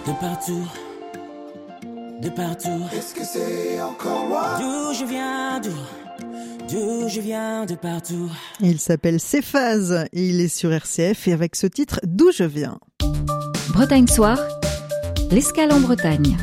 De partout, de partout. Est-ce que c'est encore moi? D'où je viens, d'où je viens, de partout. Il s'appelle Cephase et il est sur RCF et avec ce titre D'où je viens. Bretagne Soir, l'escale en Bretagne.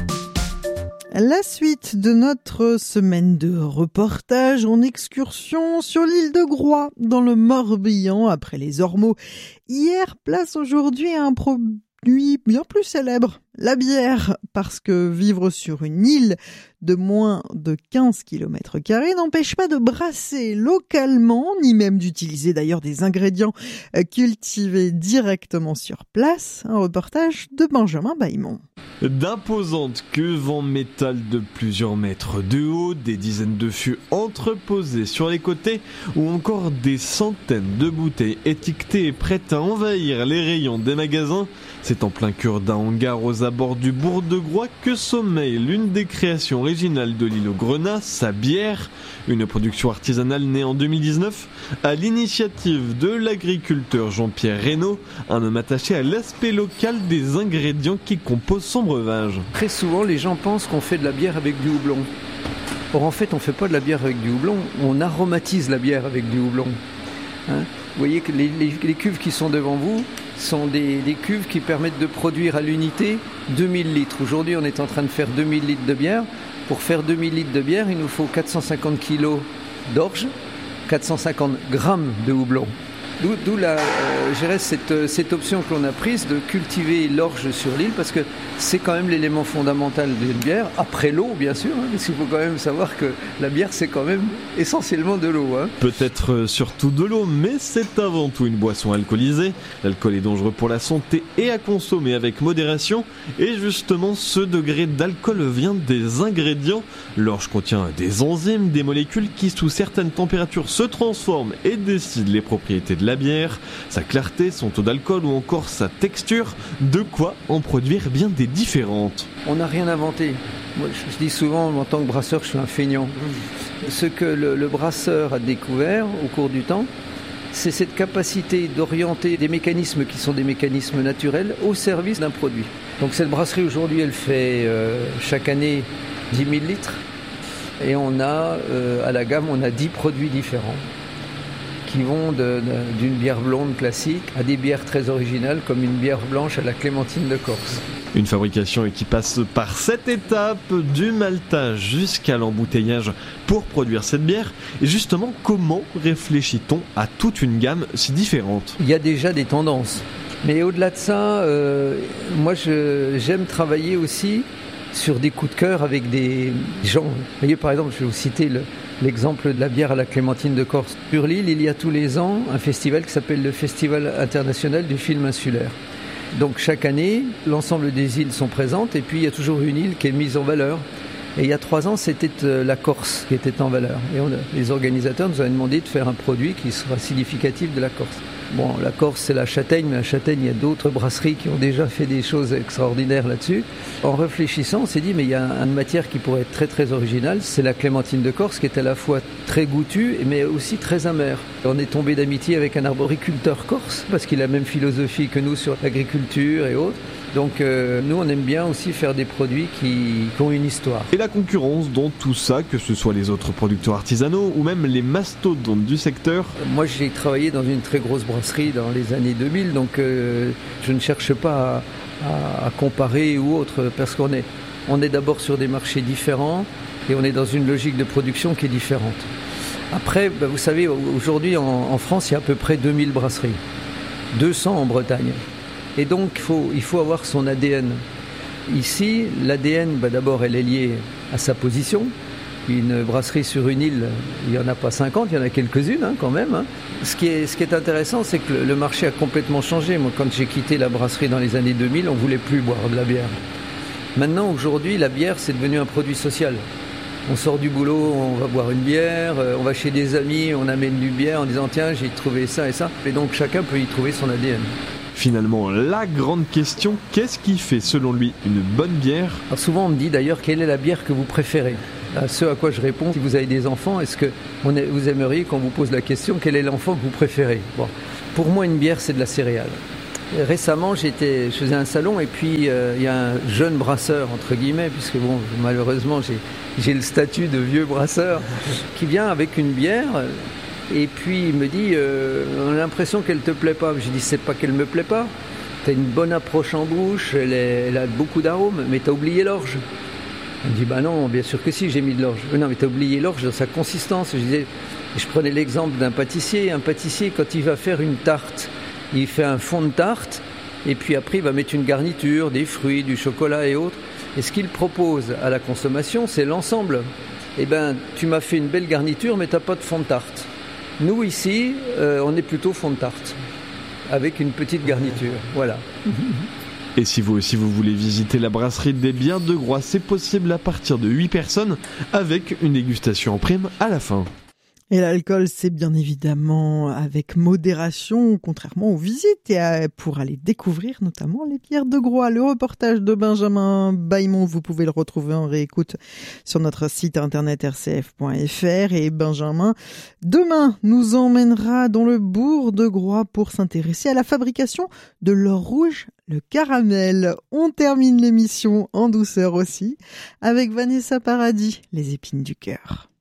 La suite de notre semaine de reportage en excursion sur l'île de Groix, dans le Morbihan, après les Ormeaux. Hier, place aujourd'hui à un produit bien plus célèbre, la bière, parce que vivre sur une île de moins de 15 km² n'empêche pas de brasser localement, ni même d'utiliser d'ailleurs des ingrédients cultivés directement sur place. Un reportage de Benjamin Baillemont. D'imposantes cuves en métal de plusieurs mètres de haut, des dizaines de fûts entreposés sur les côtés ou encore des centaines de bouteilles étiquetées et prêtes à envahir les rayons des magasins. C'est en plein cœur d'un hangar aux abords du bourg de Groix que sommeille l'une des créations originales de l'île au Grenat, sa bière, une production artisanale née en 2019 à l'initiative de l'agriculteur Jean-Pierre Reynaud, un homme attaché à l'aspect local des ingrédients qui composent son breuvage. Très souvent, les gens pensent qu'on fait de la bière avec du houblon. Or, en fait, on ne fait pas de la bière avec du houblon, on aromatise la bière avec du houblon. Vous voyez que les cuves qui sont devant vous sont des cuves qui permettent de produire à l'unité 2000 litres. Aujourd'hui, on est en train de faire 2000 litres de bière. Pour faire 2000 litres de bière, il nous faut 450 kg d'orge, 450 grammes de houblon. D'où cette option que l'on a prise de cultiver l'orge sur l'île, parce que c'est quand même l'élément fondamental d'une bière, après l'eau bien sûr, parce qu'il faut quand même savoir que la bière c'est quand même essentiellement de l'eau. Peut-être surtout de l'eau, mais c'est avant tout une boisson alcoolisée. L'alcool est dangereux pour la santé et à consommer avec modération. Et justement, ce degré d'alcool vient des ingrédients. L'orge contient des enzymes, des molécules qui sous certaines températures se transforment et décident les propriétés de la bière, sa clarté, son taux d'alcool ou encore sa texture, de quoi en produire bien des différentes. On n'a rien inventé. Moi, je dis souvent, en tant que brasseur, je suis un feignant. Ce que le brasseur a découvert au cours du temps, c'est cette capacité d'orienter des mécanismes qui sont des mécanismes naturels au service d'un produit. Donc cette brasserie aujourd'hui, elle fait chaque année 10 000 litres et on a à la gamme, on a 10 produits différents qui vont d'une bière blonde classique à des bières très originales comme une bière blanche à la clémentine de Corse. Une fabrication qui passe par 7 étapes, du maltage jusqu'à l'embouteillage pour produire cette bière. Et justement, comment réfléchit-on à toute une gamme si différente ? Il y a déjà des tendances. Mais au-delà de ça, moi j'aime travailler aussi sur des coups de cœur avec des gens. Vous voyez, par exemple, je vais vous citer l'exemple de la bière à la clémentine de Corse. Sur l'île, il y a tous les ans un festival qui s'appelle le Festival international du film insulaire. Donc chaque année, l'ensemble des îles sont présentes et puis il y a toujours une île qui est mise en valeur. Et il y a 3 ans, c'était la Corse qui était en valeur. Et les organisateurs nous avaient demandé de faire un produit qui sera significatif de la Corse. Bon, la Corse, c'est la châtaigne, mais la châtaigne, il y a d'autres brasseries qui ont déjà fait des choses extraordinaires là-dessus. En réfléchissant, on s'est dit, mais il y a une matière qui pourrait être très très originale, c'est la clémentine de Corse, qui est à la fois très goûtue, mais aussi très amère. On est tombé d'amitié avec un arboriculteur corse, parce qu'il a la même philosophie que nous sur l'agriculture et autres. Donc nous, on aime bien aussi faire des produits qui ont une histoire. Et la concurrence dans tout ça, que ce soit les autres producteurs artisanaux ou même les mastodontes du secteur. Moi, j'ai travaillé dans une très grosse brasserie dans les années 2000, donc je ne cherche pas à comparer ou autre, parce qu'on est d'abord sur des marchés différents et on est dans une logique de production qui est différente. Après, vous savez, aujourd'hui en France, il y a à peu près 2000 brasseries, 200 en Bretagne. Et donc, il faut avoir son ADN. Ici, l'ADN, d'abord, elle est liée à sa position. Une brasserie sur une île, il n'y en a pas 50, il y en a quelques-unes quand même. Ce qui est intéressant, c'est que le marché a complètement changé. Moi, quand j'ai quitté la brasserie dans les années 2000, on ne voulait plus boire de la bière. Maintenant, aujourd'hui, la bière, c'est devenu un produit social. On sort du boulot, on va boire une bière, on va chez des amis, on amène du bière en disant « Tiens, j'ai trouvé ça et ça ». Et donc, chacun peut y trouver son ADN. Finalement, la grande question, qu'est-ce qui fait selon lui une bonne bière ? Alors souvent on me dit d'ailleurs quelle est la bière que vous préférez ? Ce à quoi je réponds, si vous avez des enfants, est-ce que vous aimeriez qu'on vous pose la question quel est l'enfant que vous préférez ? Bon, pour moi une bière c'est de la céréale. Récemment, je faisais un salon et puis il y a un jeune brasseur, entre guillemets, puisque bon, malheureusement, j'ai le statut de vieux brasseur, qui vient avec une bière et puis il me dit on a l'impression qu'elle te plaît pas. Je dis c'est pas qu'elle me plaît pas, t'as une bonne approche en bouche, elle a beaucoup d'arômes, mais t'as oublié l'orge. Il me dit bah non, bien sûr que si, j'ai mis de l'orge. Non, mais t'as oublié l'orge dans sa consistance. Je prenais l'exemple d'un pâtissier. Un pâtissier, quand il va faire une tarte, il fait un fond de tarte et puis après il va mettre une garniture, des fruits, du chocolat et autres. Et ce qu'il propose à la consommation, c'est l'ensemble. Eh ben, tu m'as fait une belle garniture, mais t'as pas de fond de tarte. Nous ici, on est plutôt fond de tarte avec une petite garniture. Voilà. Et si vous aussi vous voulez visiter la brasserie des Bières de Groix, c'est possible à partir de 8 personnes avec une dégustation en prime à la fin. Et l'alcool, c'est bien évidemment avec modération, contrairement aux visites, et pour aller découvrir notamment les Bières de Groix. Le reportage de Benjamin Bailmont, vous pouvez le retrouver en réécoute sur notre site internet rcf.fr. Et Benjamin, demain, nous emmènera dans le bourg de Groix pour s'intéresser à la fabrication de l'or rouge, le caramel. On termine l'émission en douceur aussi avec Vanessa Paradis, les épines du cœur.